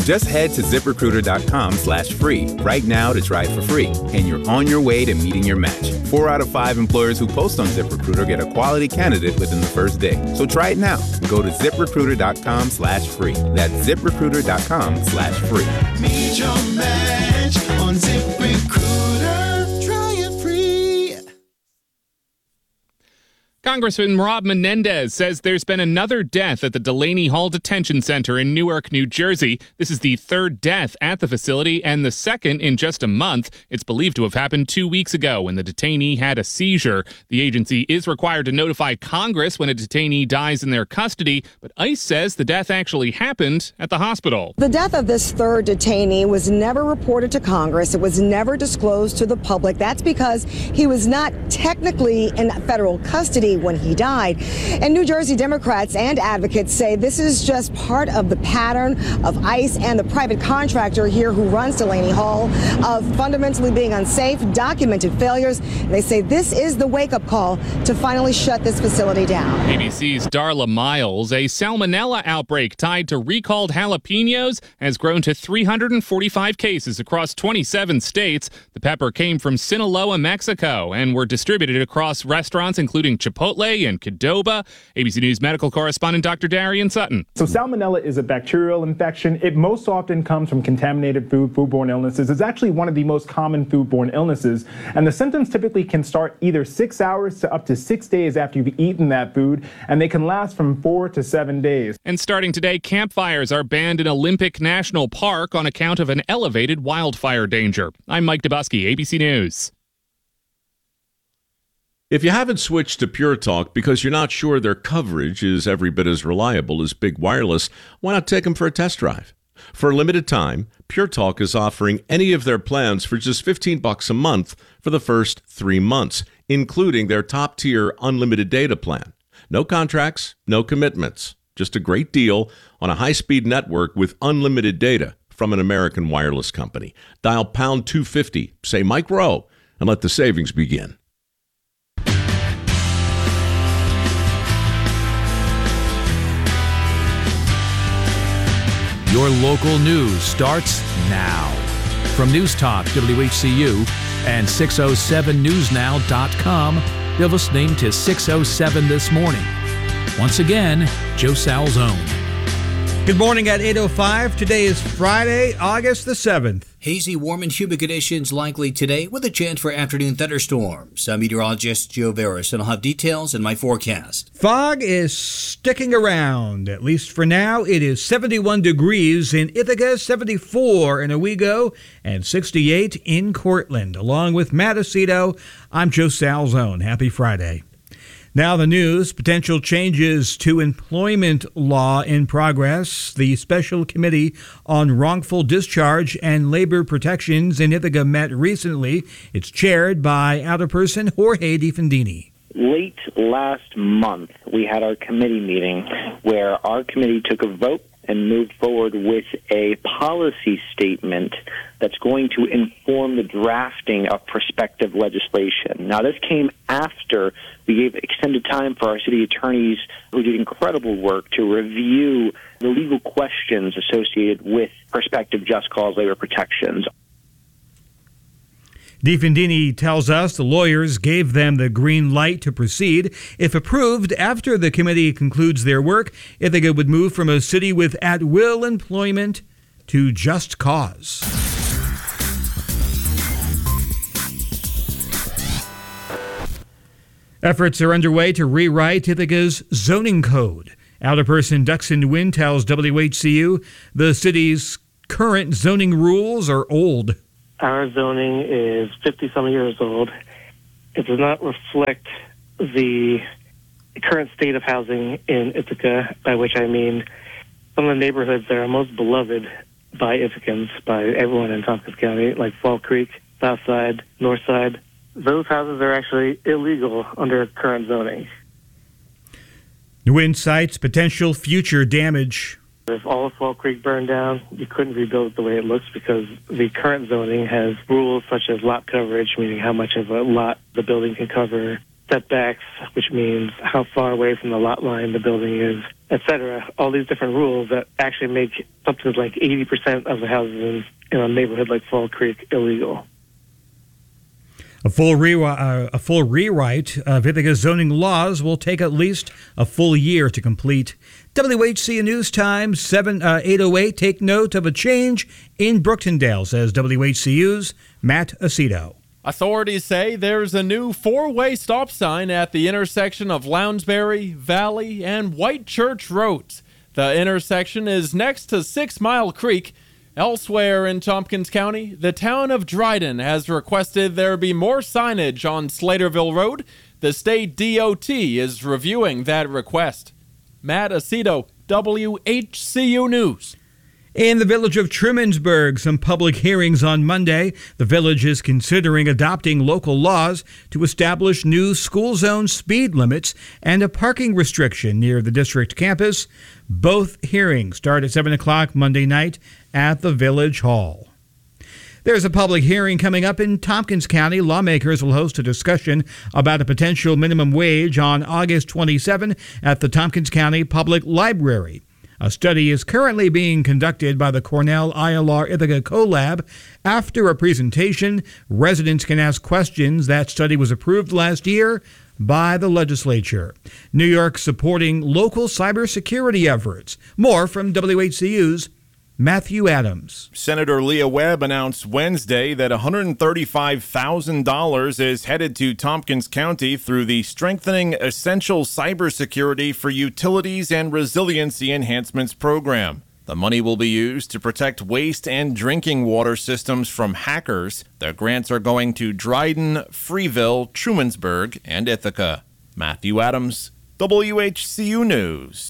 Just head to ZipRecruiter.com/free right now to try it for free, and you're on your way to meeting your match. 4 out of 5 employers who post on ZipRecruiter get a quality candidate within the first day. So try it now. Go to ZipRecruiter.com/free. That's ZipRecruiter.com/free. Meet your match on ZipRecruiter. Try it free. Congressman Rob Menendez says there's been another death at the Delaney Hall Detention Center in Newark, New Jersey. This is the third death at the facility and the second in just a month. It's believed to have happened 2 weeks ago when the detainee had a seizure. The agency is required to notify Congress when a detainee dies in their custody, but ICE says the death actually happened at the hospital. The death of this third detainee was never reported to Congress. It was never disclosed to the public. That's because he was not technically in federal custody when he died. And New Jersey Democrats and advocates say this is just part of the pattern of ICE and the private contractor here who runs Delaney Hall of fundamentally being unsafe, documented failures. They say this is the wake-up call to finally shut this facility down. ABC's Darla Miles. A salmonella outbreak tied to recalled jalapenos has grown to 345 cases across 27 states. The pepper came from Sinaloa, Mexico, and were distributed across restaurants including Chipotle and Qdoba. ABC News medical correspondent Dr. Darian Sutton. So salmonella is a bacterial infection. It most often comes from contaminated food, foodborne illnesses. It's actually one of the most common foodborne illnesses. And the symptoms typically can start either 6 hours to up to 6 days after you've eaten that food, and they can last from 4 to 7 days. And starting today, campfires are banned in Olympic National Park on account of an elevated wildfire danger. I'm Mike Dubusky, ABC News. If you haven't switched to Pure Talk because you're not sure their coverage is every bit as reliable as Big Wireless, why not take them for a test drive? For a limited time, Pure Talk is offering any of their plans for just $15 a month for the first 3 months, including their top-tier unlimited data plan. No contracts, no commitments, just a great deal on a high-speed network with unlimited data from an American wireless company. Dial pound 250, say Mike Rowe, and let the savings begin. Your local news starts now. From News Talk WHCU and 607newsnow.com, you're listening to 607 This Morning. Once again, Joe Salzone. Good morning at 8:05. Today is Friday, August the 7th. Hazy, warm, and humid conditions likely today with a chance for afternoon thunderstorms. I'm meteorologist Joe Veras, and I'll have details in my forecast. Fog is sticking around. At least for now, it is 71 degrees in Ithaca, 74 in Owego, and 68 in Cortland. Along with Matt Aceto, I'm Joe Salzone. Happy Friday. Now the news, potential changes to employment law in progress. The Special Committee on Wrongful Discharge and Labor Protections in Ithaca met recently. It's chaired by Alderperson Jorge DiFendini. Late last month, we had our committee meeting where our committee took a vote and moved forward with a policy statement that's going to inform the drafting of prospective legislation. Now, this came after we gave extended time for our city attorneys, who did incredible work, to review the legal questions associated with prospective just cause labor protections. DiFendini tells us the lawyers gave them the green light to proceed. If approved, after the committee concludes their work, Ithaca would move from a city with at-will employment to just cause. Efforts are underway to rewrite Ithaca's zoning code. Alderperson Duxon Wynn tells WHCU the city's current zoning rules are old. Our zoning is 50-some years old. It does not reflect the current state of housing in Ithaca, by which I mean some of the neighborhoods that are most beloved by Ithacans, by everyone in Tompkins County, like Fall Creek, South Side, North Side. Those houses are actually illegal under current zoning. Wynn cites potential future damage. If all of Fall Creek burned down, you couldn't rebuild it the way it looks because the current zoning has rules such as lot coverage, meaning how much of a lot the building can cover, setbacks, which means how far away from the lot line the building is, etc. All these different rules that actually make something like 80% of the houses in a neighborhood like Fall Creek illegal. A full rewrite of Ithaca's zoning laws will take at least a full year to complete. WHCU News Time 8:08. Take note of a change in Brooktondale, says WHCU's Matt Aceto. Authorities say there's a new four-way stop sign at the intersection of Lounsbury, Valley, and White Church Roads. The intersection is next to 6 Mile Creek. Elsewhere in Tompkins County, the town of Dryden has requested there be more signage on Slaterville Road. The state DOT is reviewing that request. Matt Aceto, WHCU News. In the village of Trumansburg, some public hearings on Monday. The village is considering adopting local laws to establish new school zone speed limits and a parking restriction near the district campus. Both hearings start at 7 o'clock Monday night at the Village Hall. There's a public hearing coming up in Tompkins County. Lawmakers will host a discussion about a potential minimum wage on August 27 at the Tompkins County Public Library. A study is currently being conducted by the Cornell ILR Ithaca CoLab. After a presentation, residents can ask questions. That study was approved last year by the legislature. New York supporting local cybersecurity efforts. More from WHCU's Matthew Adams. Senator Leah Webb announced Wednesday that $135,000 is headed to Tompkins County through the Strengthening Essential Cybersecurity for Utilities and Resiliency Enhancements program. The money will be used to protect waste and drinking water systems from hackers. The grants are going to Dryden, Freeville, Trumansburg, and Ithaca. Matthew Adams, WHCU News.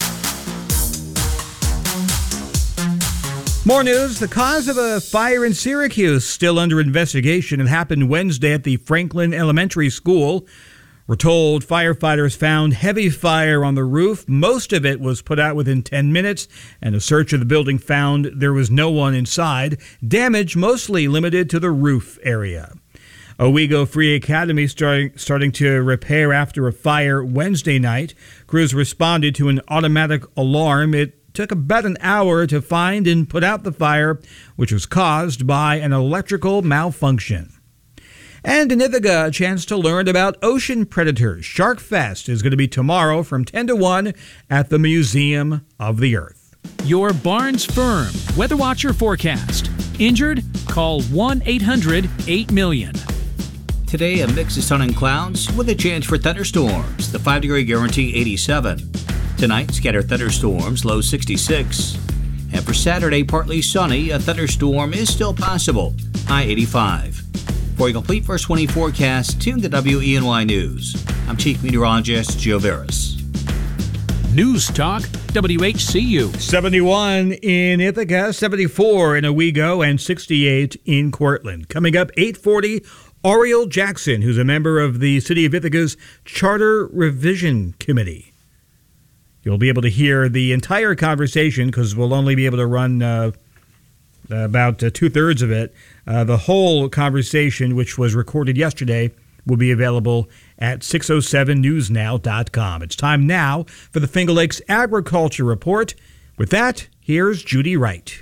More news. The cause of a fire in Syracuse still under investigation. It happened Wednesday at the Franklin Elementary School. We're told firefighters found heavy fire on the roof. Most of it was put out within 10 minutes, and a search of the building found there was no one inside. Damage mostly limited to the roof area. Owego Free Academy starting to repair after a fire Wednesday night. Crews responded to an automatic alarm. It took about an hour to find and put out the fire, which was caused by an electrical malfunction. And in Ithaca, a chance to learn about ocean predators. Shark Fest is going to be tomorrow from 10 to 1 at the Museum of the Earth. Your Barnes Firm Weather Watcher forecast. Injured? Call 1-800-8-million. Today, a mix of sun and clouds with a chance for thunderstorms. The 5-degree guarantee 87. Tonight, scattered thunderstorms, low 66. And for Saturday, partly sunny, a thunderstorm is still possible, high 85. For a complete First 20 forecast, tune to WENY News. I'm Chief Meteorologist Joe Veras. News Talk, WHCU. 71 in Ithaca, 74 in Owego, and 68 in Cortland. Coming up, 8:40, Oriel Jackson, who's a member of the City of Ithaca's Charter Revision Committee. You'll be able to hear the entire conversation because we'll only be able to run about two-thirds of it. The whole conversation, which was recorded yesterday, will be available at 607newsnow.com. It's time now for the Finger Lakes Agriculture Report. With that, here's Judy Wright.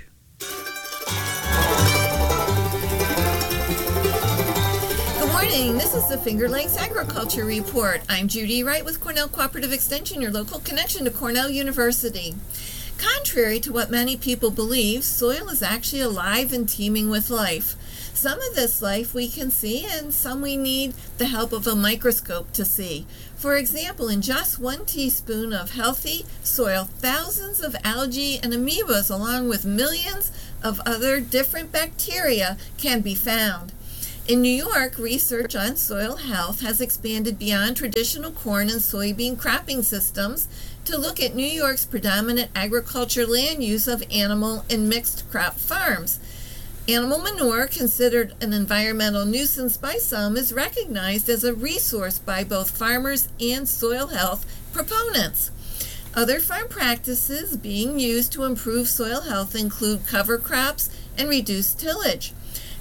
This is the Finger Lakes Agriculture Report. I'm Judy Wright with Cornell Cooperative Extension, your local connection to Cornell University. Contrary to what many people believe, soil is actually alive and teeming with life. Some of this life we can see, and some we need the help of a microscope to see. For example, in just 1 teaspoon of healthy soil, thousands of algae and amoebas, along with millions of other different bacteria, can be found. In New York, research on soil health has expanded beyond traditional corn and soybean cropping systems to look at New York's predominant agriculture land use of animal and mixed crop farms. Animal manure, considered an environmental nuisance by some, is recognized as a resource by both farmers and soil health proponents. Other farm practices being used to improve soil health include cover crops and reduced tillage.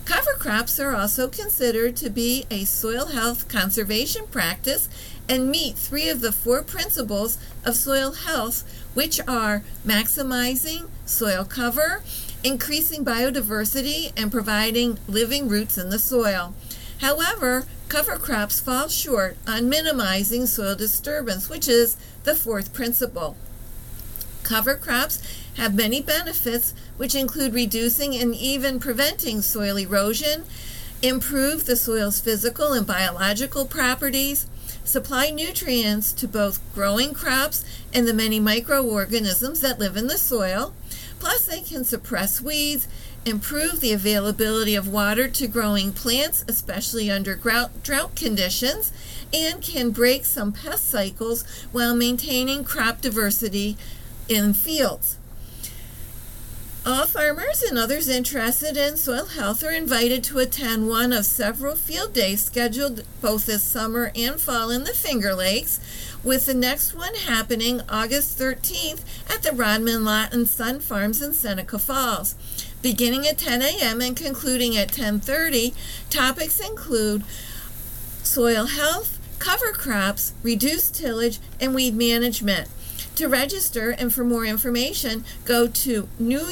Cover crops are also considered to be a soil health conservation practice and meet 3 of the 4 principles of soil health, which are maximizing soil cover, increasing biodiversity, and providing living roots in the soil. However, cover crops fall short on minimizing soil disturbance, which is the 4th principle. Cover crops have many benefits, which include reducing and even preventing soil erosion, improve the soil's physical and biological properties, supply nutrients to both growing crops and the many microorganisms that live in the soil. Plus, they can suppress weeds, improve the availability of water to growing plants, especially under drought conditions, and can break some pest cycles while maintaining crop diversity in fields. All farmers and others interested in soil health are invited to attend one of several field days scheduled both this summer and fall in the Finger Lakes, with the next one happening August 13th at the Rodman Lot and Son Farms in Seneca Falls. Beginning at 10 a.m. and concluding at 10:30, topics include soil health, cover crops, reduced tillage, and weed management. To register and for more information, go to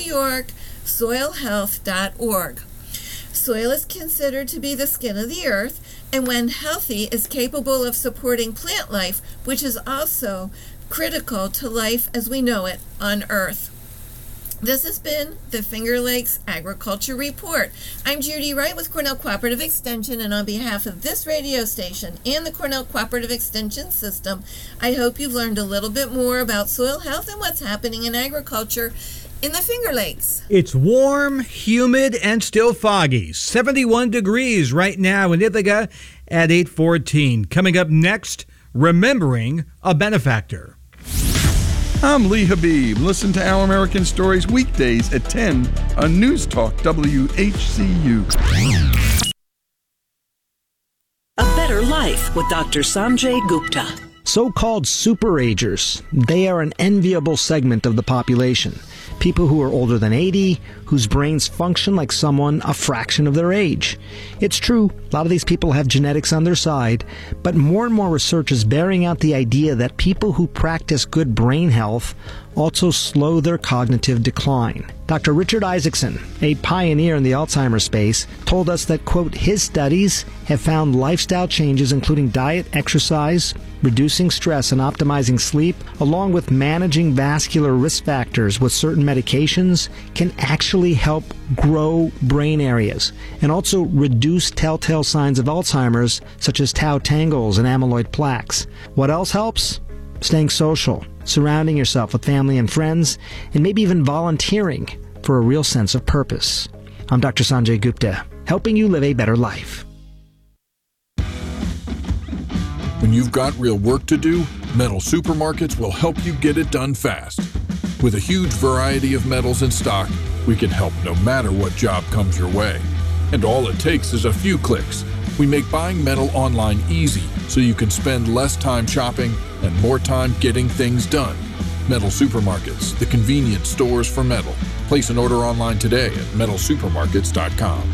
newyorksoilhealth.org. Soil is considered to be the skin of the earth, and when healthy is capable of supporting plant life, which is also critical to life as we know it on Earth. This has been the Finger Lakes Agriculture Report. I'm Judy Wright with Cornell Cooperative Extension, and on behalf of this radio station and the Cornell Cooperative Extension System, I hope you've learned a little bit more about soil health and what's happening in agriculture in the Finger Lakes. It's warm, humid, and still foggy. 71 degrees right now in Ithaca at 8:14. Coming up next, remembering a benefactor. I'm Lee Habib. Listen to Our American Stories weekdays at 10 on News Talk WHCU. A Better Life with Dr. Sanjay Gupta. So-called superagers, they are an enviable segment of the population. People who are older than 80, whose brains function like someone a fraction of their age. It's true, a lot of these people have genetics on their side, but more and more research is bearing out the idea that people who practice good brain health also slow their cognitive decline. Dr. Richard Isaacson, a pioneer in the Alzheimer's space, told us that, quote, his studies have found lifestyle changes including diet, exercise, reducing stress and optimizing sleep, along with managing vascular risk factors with certain medications, can actually help grow brain areas and also reduce telltale signs of Alzheimer's such as tau tangles and amyloid plaques. What else helps? Staying social, surrounding yourself with family and friends, and maybe even volunteering for a real sense of purpose. I'm Dr. Sanjay Gupta, helping you live a better life. When you've got real work to do, Metal Supermarkets will help you get it done fast. With a huge variety of metals in stock, we can help no matter what job comes your way. And all it takes is a few clicks. We make buying metal online easy so you can spend less time shopping and more time getting things done. Metal Supermarkets, the convenient stores for metal. Place an order online today at metalsupermarkets.com.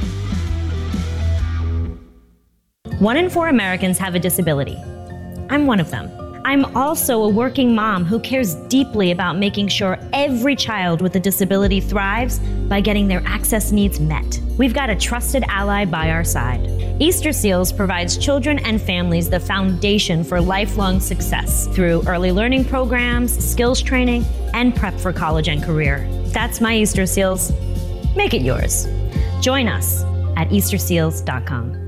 1 in 4 Americans have a disability. I'm one of them. I'm also a working mom who cares deeply about making sure every child with a disability thrives by getting their access needs met. We've got a trusted ally by our side. Easter Seals provides children and families the foundation for lifelong success through early learning programs, skills training, and prep for college and career. That's my Easter Seals. Make it yours. Join us at easterseals.com.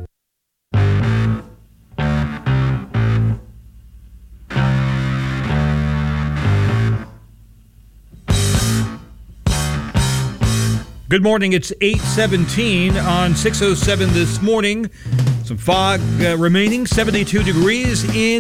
Good morning. It's 8:17 on 607 this morning. Some fog remaining, 72 degrees in